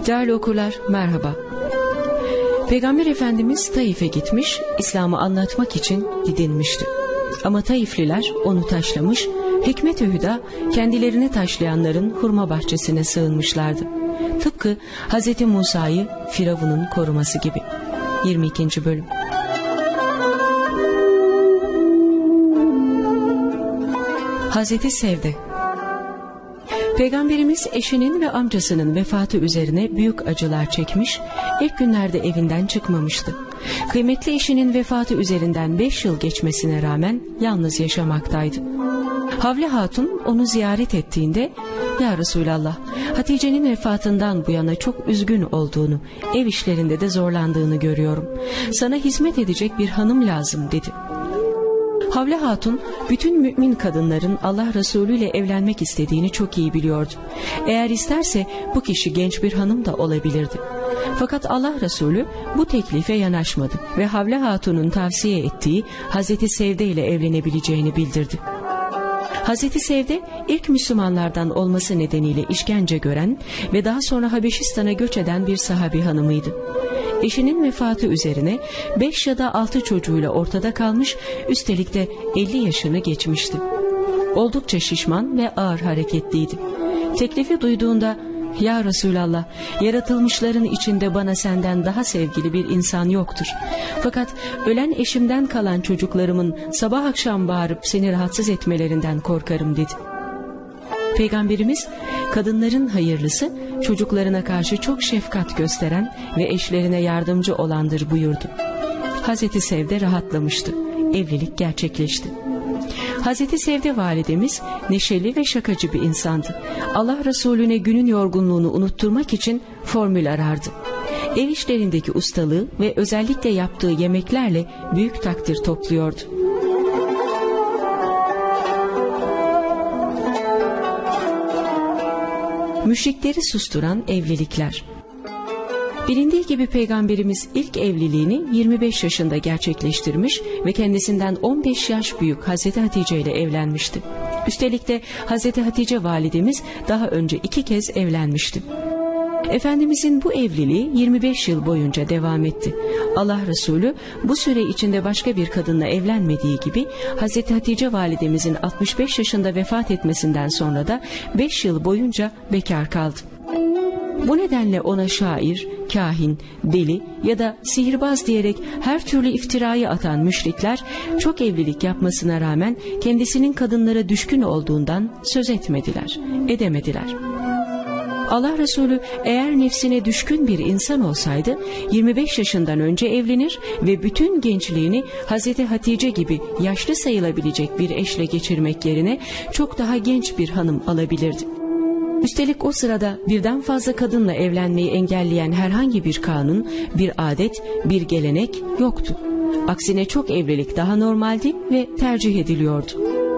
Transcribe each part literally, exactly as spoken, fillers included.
Değerli okurlar, merhaba. Peygamber Efendimiz Taif'e gitmiş, İslam'ı anlatmak için didinmişti. Ama Taifliler onu taşlamış, hikmet-i hüda kendilerine taşlayanların hurma bahçesine sığınmışlardı. Tıpkı Hazreti Musa'yı Firavun'un koruması gibi. yirmi ikinci bölüm. Hazreti Sevde. Peygamberimiz eşinin ve amcasının vefatı üzerine büyük acılar çekmiş, ilk günlerde evinden çıkmamıştı. Kıymetli eşinin vefatı üzerinden beş yıl geçmesine rağmen yalnız yaşamaktaydı. Havle Hatun onu ziyaret ettiğinde, "Ya Resulallah, Hatice'nin vefatından bu yana çok üzgün olduğunu, ev işlerinde de zorlandığını görüyorum. Sana hizmet edecek bir hanım lazım," dedi. Havle Hatun, bütün mümin kadınların Allah Resulü ile evlenmek istediğini çok iyi biliyordu. Eğer isterse bu kişi genç bir hanım da olabilirdi. Fakat Allah Resulü bu teklife yanaşmadı ve Havle Hatun'un tavsiye ettiği Hazreti Sevde ile evlenebileceğini bildirdi. Hazreti Sevde ilk Müslümanlardan olması nedeniyle işkence gören ve daha sonra Habeşistan'a göç eden bir sahabi hanımıydı. Eşinin vefatı üzerine beş ya da altı çocuğuyla ortada kalmış, üstelik de elli yaşını geçmişti. Oldukça şişman ve ağır hareketliydi. Teklifi duyduğunda, "Ya Resulallah, yaratılmışların içinde bana senden daha sevgili bir insan yoktur. Fakat ölen eşimden kalan çocuklarımın sabah akşam bağırıp seni rahatsız etmelerinden korkarım," dedi. Peygamberimiz, kadınların hayırlısı, çocuklarına karşı çok şefkat gösteren ve eşlerine yardımcı olandır buyurdu. Hazreti Sevde rahatlamıştı. Evlilik gerçekleşti. Hazreti Sevde validemiz neşeli ve şakacı bir insandı. Allah Resulüne günün yorgunluğunu unutturmak için formül arardı. Ev işlerindeki ustalığı ve özellikle yaptığı yemeklerle büyük takdir topluyordu. Müşrikleri susturan evlilikler. Bilindiği gibi Peygamberimiz ilk evliliğini yirmi beş yaşında gerçekleştirmiş ve kendisinden on beş yaş büyük Hazreti Hatice ile evlenmişti. Üstelik de Hazreti Hatice validemiz daha önce iki kez evlenmişti. Efendimizin bu evliliği yirmi beş yıl boyunca devam etti. Allah Resulü bu süre içinde başka bir kadınla evlenmediği gibi Hazreti Hatice validemizin altmış beş yaşında vefat etmesinden sonra da beş yıl boyunca bekar kaldı. Bu nedenle ona şair, kahin, deli ya da sihirbaz diyerek her türlü iftirayı atan müşrikler çok evlilik yapmasına rağmen kendisinin kadınlara düşkün olduğundan söz etmediler, edemediler. Allah Resulü eğer nefsine düşkün bir insan olsaydı yirmi beş yaşından önce evlenir ve bütün gençliğini Hazreti Hatice gibi yaşlı sayılabilecek bir eşle geçirmek yerine çok daha genç bir hanım alabilirdi. Üstelik o sırada birden fazla kadınla evlenmeyi engelleyen herhangi bir kanun, bir adet, bir gelenek yoktu. Aksine çok evlilik daha normaldi ve tercih ediliyordu.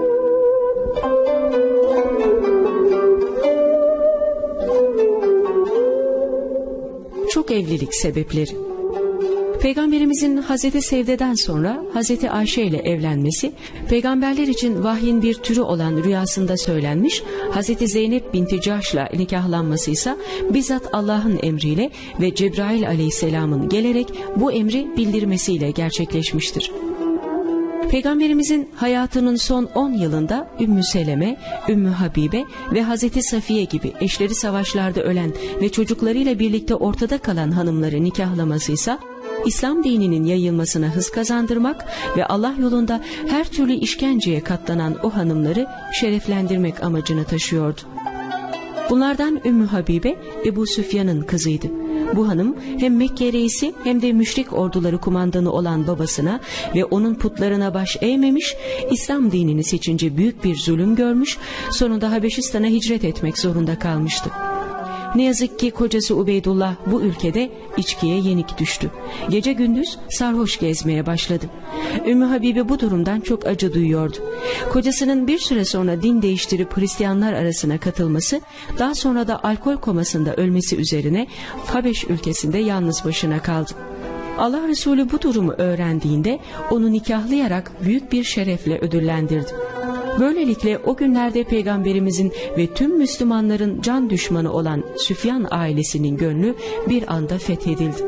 Çok evlilik sebepleri. Peygamberimizin Hazreti Sevde'den sonra Hazreti Ayşe ile evlenmesi, peygamberler için vahyin bir türü olan rüyasında söylenmiş, Hazreti Zeynep binti Cahş'la nikahlanması ise bizzat Allah'ın emriyle ve Cebrail aleyhisselamın gelerek bu emri bildirmesiyle gerçekleşmiştir. Peygamberimizin hayatının son on yılında Ümmü Seleme, Ümmü Habibe ve Hazreti Safiye gibi eşleri savaşlarda ölen ve çocuklarıyla birlikte ortada kalan hanımları nikahlamasıysa, İslam dininin yayılmasına hız kazandırmak ve Allah yolunda her türlü işkenceye katlanan o hanımları şereflendirmek amacını taşıyordu. Bunlardan Ümmü Habibe, Ebu Süfyan'ın kızıydı. Bu hanım hem Mekke reisi hem de müşrik orduları kumandanı olan babasına ve onun putlarına baş eğmemiş, İslam dinini seçince büyük bir zulüm görmüş, sonunda Habeşistan'a hicret etmek zorunda kalmıştı. Ne yazık ki kocası Ubeydullah bu ülkede içkiye yenik düştü. Gece gündüz sarhoş gezmeye başladı. Ümmü Habibe bu durumdan çok acı duyuyordu. Kocasının bir süre sonra din değiştirip Hristiyanlar arasına katılması, daha sonra da alkol komasında ölmesi üzerine Habeş ülkesinde yalnız başına kaldı. Allah Resulü bu durumu öğrendiğinde onu nikahlayarak büyük bir şerefle ödüllendirdi. Böylelikle o günlerde Peygamberimizin ve tüm Müslümanların can düşmanı olan Süfyan ailesinin gönlü bir anda fethedildi.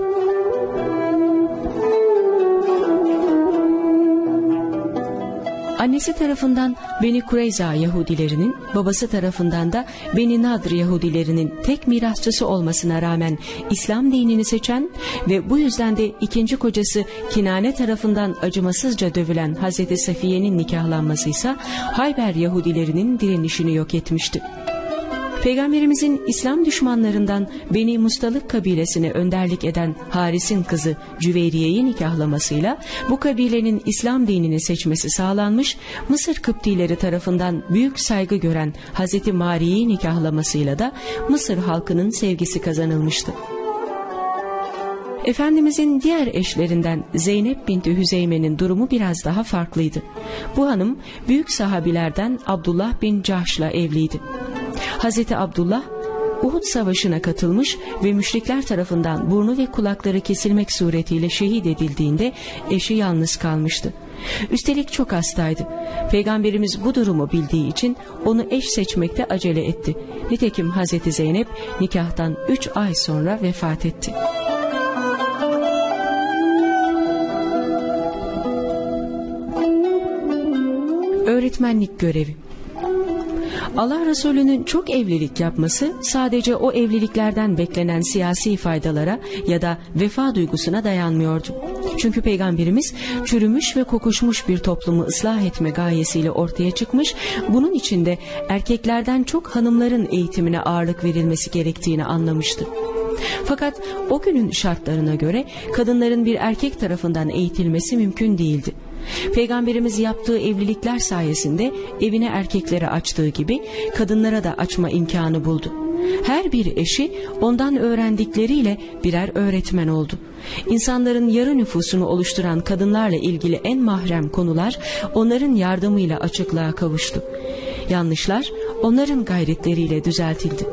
Annesi tarafından Beni Kureyza Yahudilerinin, babası tarafından da Beni Nadr Yahudilerinin tek mirasçısı olmasına rağmen İslam dinini seçen ve bu yüzden de ikinci kocası Kinane tarafından acımasızca dövülen Hazreti Safiye'nin nikahlanması ise Hayber Yahudilerinin direnişini yok etmişti. Peygamberimizin İslam düşmanlarından Beni Mustalık kabilesine önderlik eden Haris'in kızı Cüveyriye'yi nikahlamasıyla bu kabilenin İslam dinini seçmesi sağlanmış, Mısır Kıptileri tarafından büyük saygı gören Hazreti Mari'yi nikahlamasıyla da Mısır halkının sevgisi kazanılmıştı. Efendimizin diğer eşlerinden Zeynep binti Hüzeyme'nin durumu biraz daha farklıydı. Bu hanım büyük sahabilerden Abdullah bin Cahş'la evliydi. Hazreti Abdullah Uhud Savaşı'na katılmış ve müşrikler tarafından burnu ve kulakları kesilmek suretiyle şehit edildiğinde eşi yalnız kalmıştı. Üstelik çok hastaydı. Peygamberimiz bu durumu bildiği için onu eş seçmekte acele etti. Nitekim Hazreti Zeynep nikahtan üç ay sonra vefat etti. Öğretmenlik görevi. Allah Resulü'nün çok evlilik yapması sadece o evliliklerden beklenen siyasi faydalara ya da vefa duygusuna dayanmıyordu. Çünkü Peygamberimiz çürümüş ve kokuşmuş bir toplumu ıslah etme gayesiyle ortaya çıkmış, bunun için de erkeklerden çok hanımların eğitimine ağırlık verilmesi gerektiğini anlamıştı. Fakat o günün şartlarına göre kadınların bir erkek tarafından eğitilmesi mümkün değildi. Peygamberimiz yaptığı evlilikler sayesinde evine erkeklere açtığı gibi kadınlara da açma imkanı buldu. Her bir eşi ondan öğrendikleriyle birer öğretmen oldu. İnsanların yarı nüfusunu oluşturan kadınlarla ilgili en mahrem konular onların yardımıyla açıklığa kavuştu. Yanlışlar onların gayretleriyle düzeltildi.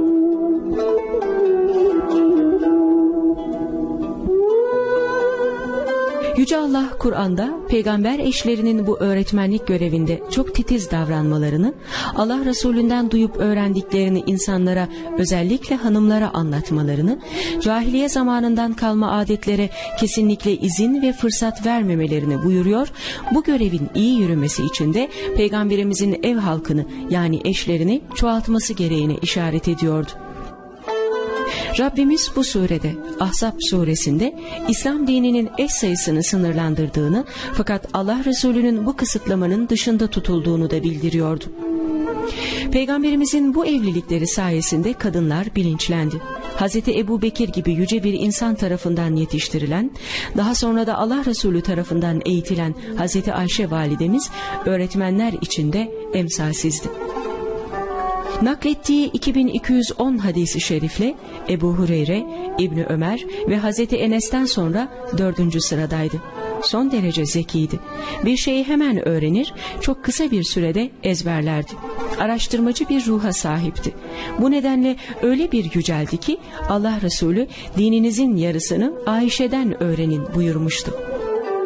Yüce Allah Kur'an'da peygamber eşlerinin bu öğretmenlik görevinde çok titiz davranmalarını, Allah Resulünden duyup öğrendiklerini insanlara, özellikle hanımlara anlatmalarını, cahiliye zamanından kalma adetlere kesinlikle izin ve fırsat vermemelerini buyuruyor. Bu görevin iyi yürümesi için de peygamberimizin ev halkını yani eşlerini çoğaltması gereğine işaret ediyordu. Rabbimiz bu surede, Ahzab suresinde İslam dininin eş sayısını sınırlandırdığını fakat Allah Resulü'nün bu kısıtlamanın dışında tutulduğunu da bildiriyordu. Peygamberimizin bu evlilikleri sayesinde kadınlar bilinçlendi. Hazreti Ebu Bekir gibi yüce bir insan tarafından yetiştirilen, daha sonra da Allah Resulü tarafından eğitilen Hazreti Ayşe validemiz öğretmenler içinde emsalsizdi. Naklettiği iki bin iki yüz on hadisi şerifle Ebu Hureyre, İbni Ömer ve Hazreti Enes'ten sonra dördüncü sıradaydı. Son derece zekiydi. Bir şeyi hemen öğrenir, çok kısa bir sürede ezberlerdi. Araştırmacı bir ruha sahipti. Bu nedenle öyle bir yüceldi ki Allah Resulü dininizin yarısını Ayşe'den öğrenin buyurmuştu.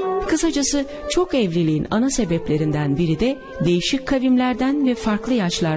Kısacası çok evliliğin ana sebeplerinden biri de değişik kavimlerden ve farklı yaşlardan